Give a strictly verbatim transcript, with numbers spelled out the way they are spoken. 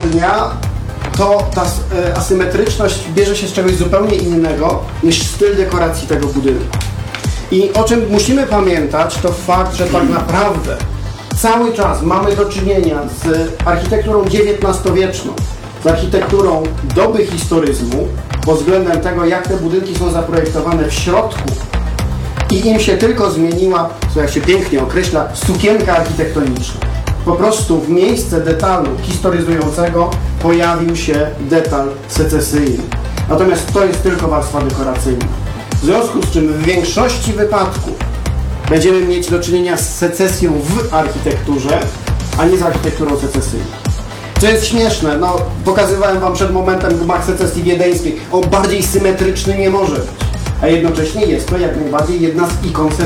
dnia to ta e, asymetryczność bierze się z czegoś zupełnie innego niż styl dekoracji tego budynku. I o czym musimy pamiętać, to fakt, że tak naprawdę cały czas mamy do czynienia z architekturą dziewiętnastowieczną, z architekturą doby historyzmu, pod względem tego, jak te budynki są zaprojektowane w środku i im się tylko zmieniła, co jak się pięknie określa, sukienka architektoniczna. Po prostu w miejsce detalu historyzującego pojawił się detal secesyjny. Natomiast to jest tylko warstwa dekoracyjna. W związku z czym w większości wypadków będziemy mieć do czynienia z secesją w architekturze, a nie z architekturą secesyjną. Co jest śmieszne, no pokazywałem Wam przed momentem gmach secesji wiedeńskiej, on bardziej symetryczny nie może być, a jednocześnie jest to jak najbardziej jedna z ikon secesji.